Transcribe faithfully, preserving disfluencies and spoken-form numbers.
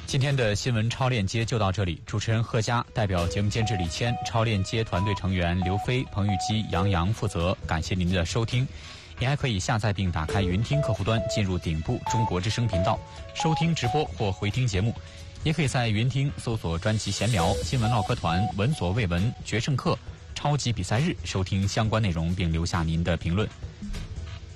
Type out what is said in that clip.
今天的新闻超链接就到这里，主持人贺佳代表节目监制李谦，超链接团队成员刘飞、彭玉基、杨洋负责。感谢您的收听。您还可以下载并打开云听客户端，进入顶部中国之声频道，收听直播或回听节目。也可以在云听搜索专辑闲聊、新闻唠嗑团、闻所未闻、决胜课、超级比赛日，收听相关内容并留下您的评论。